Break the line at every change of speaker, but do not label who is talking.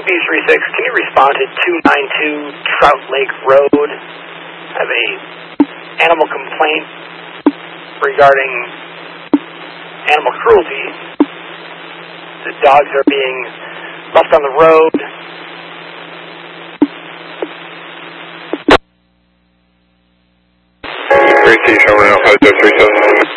2B36, can you respond to 292 Trout Lake Road? I have a animal complaint regarding animal cruelty. The dogs are being left on the road.
Great T, over now, 5237.